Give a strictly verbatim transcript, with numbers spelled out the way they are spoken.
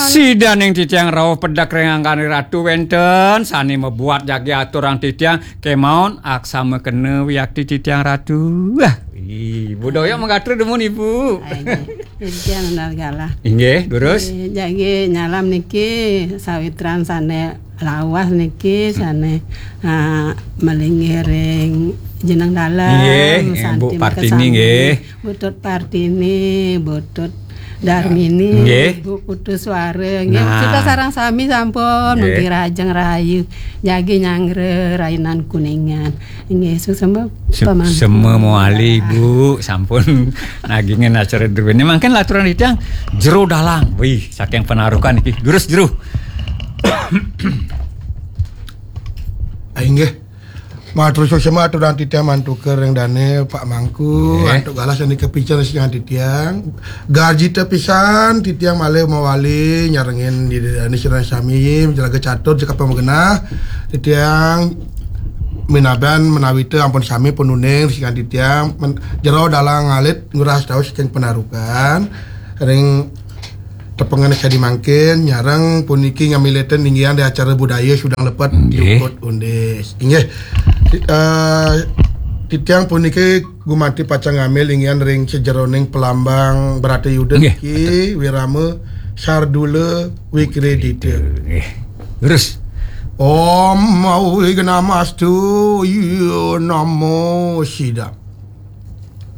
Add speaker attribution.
Speaker 1: Sidan yang titiang rawuh pedak rengangkani ratu wenten sani membuat jagi aturang titiang kemaun aksama kene wiyakti titiang ratu. Wah, Ibu Doyo mengatur demun Ibu.
Speaker 2: Titiang nalgala.
Speaker 1: Inggih, terus
Speaker 2: jagi nyalam niki sawitran sane lawas niki sane uh, melingiring jeneng dalam
Speaker 1: Bu Partini nggih.
Speaker 2: Butut Partini, Butut Darmini,
Speaker 1: nggih.
Speaker 2: Bu Kudu Suara nggih. Kita sarang sami sampun mugi rajeng rayu jagi nyangre rainan kuningan. Nggih susem pamangku.
Speaker 1: Semua moali Bu sampun nagingen acara drwene mangken laturan ditang jero dalang. Wih, saking penarukan iki. Durus jero.
Speaker 3: Inggih. Matur suwun aturan titiang mantuker yang dane Pak Mangku, yeah. Antuk galas yang dikepican sing titiang. Gaji tepisan titiang malih mawali nyarengin di dane sirah sami menjaga catur jika pemegena titiang minaban menawi teu ampun sami penuning sing titiang jero dalang ngalit nguras daos saking penarukan ring tepengan saya dimangkin nyarang puniki ngamileten tinggian di acara budaya sudah lepat diukut undes inggih uh, titiang puniki gumanti pacang ngamil ingin ring sejeroning pelambang berarti yuden ki wirame sardule wikredite
Speaker 1: terus
Speaker 3: Om mau ignamas tu yo namo sida